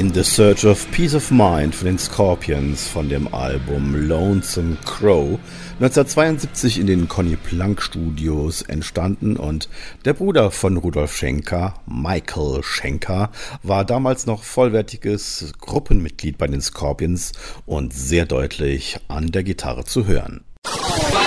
In the Search of Peace of Mind von den Scorpions von dem Album Lonesome Crow, 1972 in den Conny Plank Studios entstanden, und der Bruder von Rudolf Schenker, Michael Schenker, war damals noch vollwertiges Gruppenmitglied bei den Scorpions und sehr deutlich an der Gitarre zu hören.